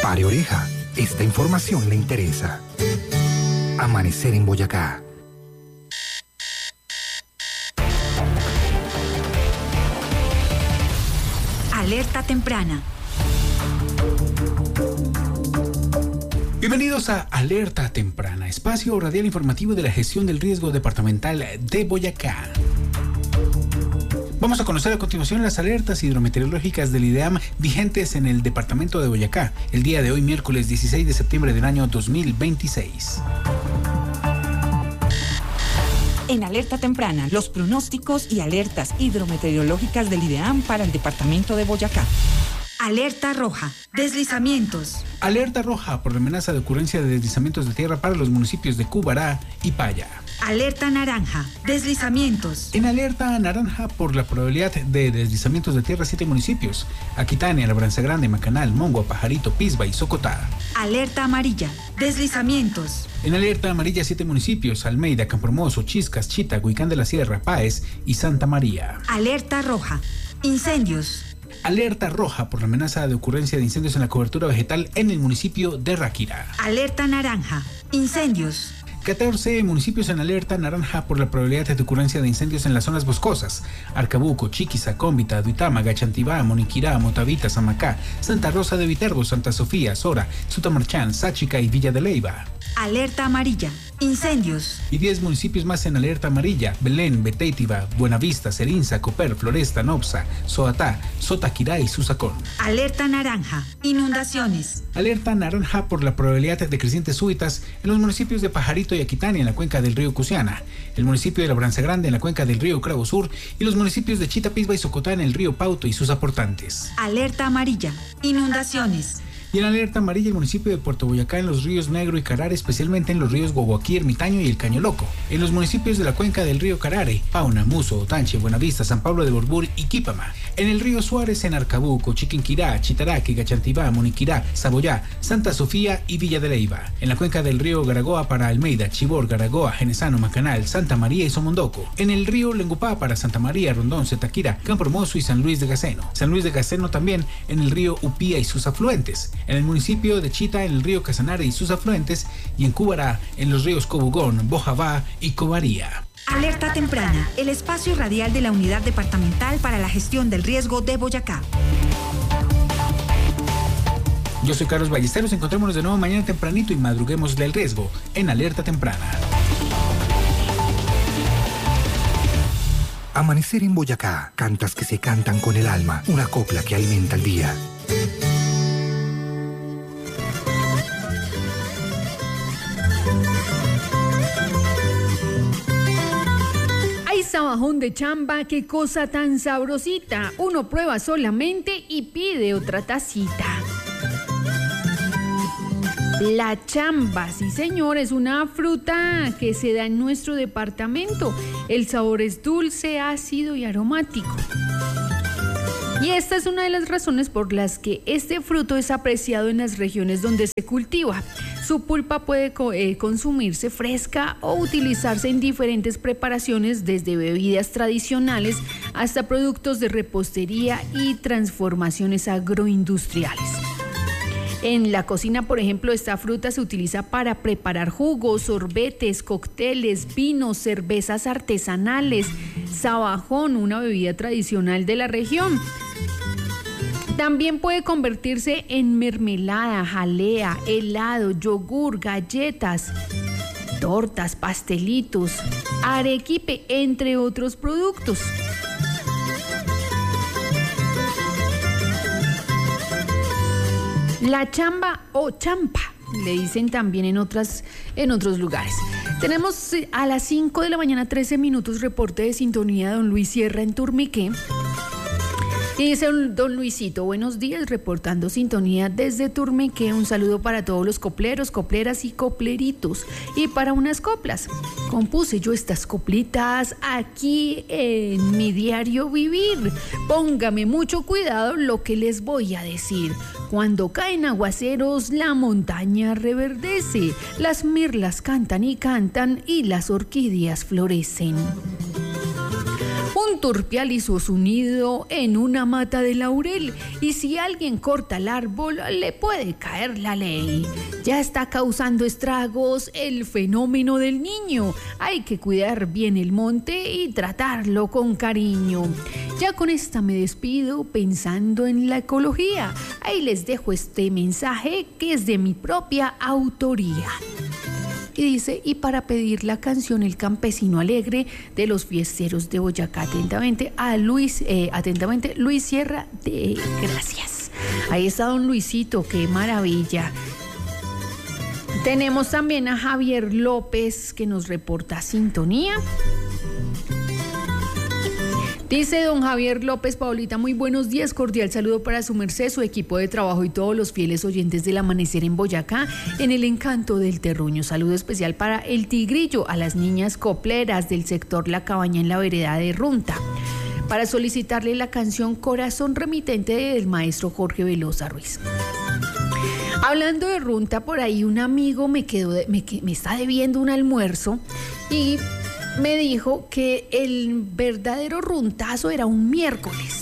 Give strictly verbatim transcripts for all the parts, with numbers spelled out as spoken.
Pare oreja, esta información le interesa. Amanecer en Boyacá. Alerta temprana. Bienvenidos a Alerta Temprana, espacio radial informativo de la gestión del riesgo departamental de Boyacá. Vamos a conocer a continuación las alertas hidrometeorológicas del IDEAM vigentes en el departamento de Boyacá, el día de hoy, miércoles dieciséis de septiembre del año dos mil veintiséis. En Alerta Temprana, los pronósticos y alertas hidrometeorológicas del IDEAM para el departamento de Boyacá. Alerta roja, deslizamientos. Alerta roja por la amenaza de ocurrencia de deslizamientos de tierra para los municipios de Cubará y Paya. Alerta naranja, deslizamientos. En alerta naranja por la probabilidad de deslizamientos de tierra siete municipios: Aquitania, Labranza Grande, Macanal, Mongua, Pajarito, Pisba y Socotá. Alerta amarilla, deslizamientos. En alerta amarilla siete municipios: Almeida, Campohermoso, Chiscas, Chita, Huicán de la Sierra, Páez y Santa María. Alerta roja, incendios. Alerta roja por la amenaza de ocurrencia de incendios en la cobertura vegetal en el municipio de Ráquira. Alerta naranja, incendios. catorce municipios en alerta naranja por la probabilidad de ocurrencia de incendios en las zonas boscosas: Arcabuco, Chiquiza, Cómbita, Duitama, Gachantibá, Moniquirá, Motavita, Samacá, Santa Rosa de Viterbo, Santa Sofía, Sora, Sutamarchán, Sáchica y Villa de Leyva. Alerta amarilla, incendios. Y diez municipios más en alerta amarilla: Belén, Betéitiva, Buenavista, Serinza, Coper, Floresta, Nopsa, Soatá, Sotaquirá y Susacón. Alerta naranja, inundaciones. Alerta naranja por la probabilidad de crecientes súbitas en los municipios de Pajarito y Aquitania en la cuenca del río Cusiana, el municipio de Labranza Grande en la cuenca del río Cravo Sur y los municipios de Chita, Pisba y Socotá en el río Pauto y sus aportantes. Alerta amarilla, inundaciones. Y en alerta amarilla el municipio de Puerto Boyacá en los ríos Negro y Carare, especialmente en los ríos Guaguaquí, Ermitaño y el Caño Loco. En los municipios de la cuenca del río Carare: Pauna, Muso, Otanche, Buenavista, San Pablo de Borbur y Quípama. En el río Suárez en Arcabuco, Chiquinquirá, Chitaraque, Gachantibá, Moniquirá, Saboyá, Santa Sofía y Villa de Leyva. En la cuenca del río Garagoa para Almeida, Chibor, Garagoa, Genesano, Macanal, Santa María y Somondoco. En el río Lengupá para Santa María, Rondón, Zetaquira, Campohermoso y San Luis de Gaceno. San Luis de Gaceno también en el río Upía y sus afluentes. En el municipio de Chita en el río Casanare y sus afluentes, y en Cubará en los ríos Cobugón, Bojabá y Covaría. Alerta temprana, el espacio radial de la Unidad Departamental para la Gestión del Riesgo de Boyacá. Yo soy Carlos Ballesteros, encontrémonos de nuevo mañana tempranito y madruguemos del riesgo en Alerta Temprana. Amanecer en Boyacá, cantas que se cantan con el alma, una copla que alimenta el día. Sabajón de chamba, qué cosa tan sabrosita. Uno prueba solamente y pide otra tacita. La chamba, sí señor, es una fruta que se da en nuestro departamento. El sabor es dulce, ácido y aromático. Y esta es una de las razones por las que este fruto es apreciado en las regiones donde se cultiva. Su pulpa puede eh, consumirse fresca o utilizarse en diferentes preparaciones, desde bebidas tradicionales hasta productos de repostería y transformaciones agroindustriales. En la cocina, por ejemplo, esta fruta se utiliza para preparar jugos, sorbetes, cócteles, vinos, cervezas artesanales, sabajón, una bebida tradicional de la región. También puede convertirse en mermelada, jalea, helado, yogur, galletas, tortas, pastelitos, arequipe, entre otros productos. La chamba o champa, le dicen también en otras, en otros lugares. Tenemos a las cinco de la mañana, trece minutos, reporte de sintonía de don Luis Sierra en Turmiqué. Y dice don Luisito: buenos días, reportando sintonía desde Turmiqué. Un saludo para todos los copleros, copleras y copleritos. Y para unas coplas. Compuse yo estas coplitas aquí en mi diario vivir. Póngame mucho cuidado lo que les voy a decir. Cuando caen aguaceros, la montaña reverdece. Las mirlas cantan y cantan y las orquídeas florecen. Un turpial hizo su nido en una mata de laurel y si alguien corta el árbol le puede caer la ley. Ya está causando estragos el fenómeno del niño. Hay que cuidar bien el monte y tratarlo con cariño. Ya con esta me despido pensando en la ecología. Ahí les dejo este mensaje que es de mi propia autoría. Y dice, y para pedir la canción El Campesino Alegre de los Fiesteros de Boyacá, atentamente a Luis, eh, atentamente Luis Sierra de Gracias. Ahí está don Luisito, qué maravilla. Tenemos también a Javier López que nos reporta sintonía. Dice don Javier López: Paulita, muy buenos días, cordial saludo para su merced, su equipo de trabajo y todos los fieles oyentes del Amanecer en Boyacá, en el encanto del terruño. Saludo especial para el Tigrillo, a las niñas copleras del sector La Cabaña en la vereda de Runta, para solicitarle la canción Corazón Remitente del maestro Jorge Velosa Ruiz. Hablando de Runta, por ahí un amigo me, quedó de, me, me está debiendo un almuerzo y me dijo que el verdadero runtazo era un miércoles.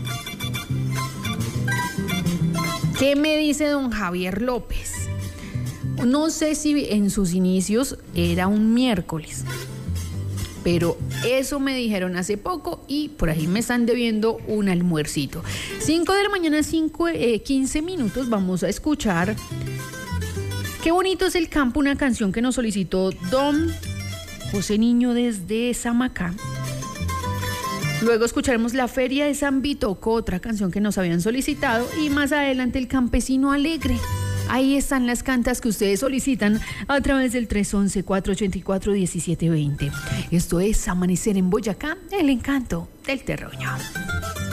¿Qué me dice don Javier López? No sé si en sus inicios era un miércoles, pero eso me dijeron hace poco y por ahí me están debiendo un almuercito. cinco de la mañana, cinco, eh, quince minutos, vamos a escuchar Qué bonito es el campo, una canción que nos solicitó don José Niño desde Samacá. Luego escucharemos La Feria de San Vitoco, otra canción que nos habían solicitado, y más adelante El Campesino Alegre. Ahí están las cantas que ustedes solicitan a través del tres once, cuatro ochenta y cuatro, diecisiete veinte. Esto es Amanecer en Boyacá, el encanto del terruño.